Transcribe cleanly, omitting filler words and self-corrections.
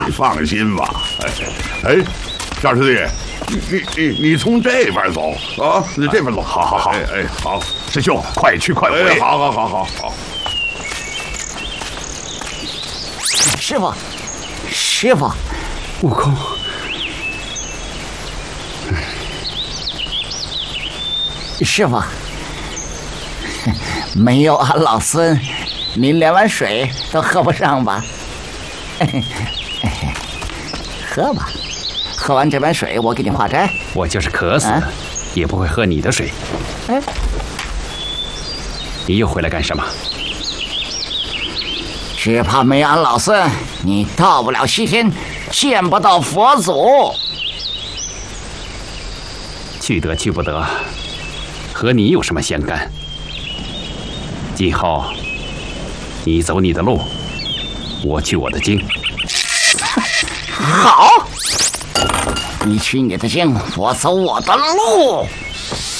你放心吧。哎，小师弟，你从这边走啊，你这边走。 好， 好， 师兄，快去快回。 好。 师傅， 悟空， 师傅，没有俺老孙，您连碗水都喝不上吧？喝吧，喝完这碗水，我给你化斋。 我就是渴死了，也不会喝你的水。 哎， 你又回来干什么？ 只怕没俺老孙，你到不了西天，见不到佛祖。 去得去不得，和你有什么相干？今后你走你的路，我去我的经。 好，你去你的经，我走我的路。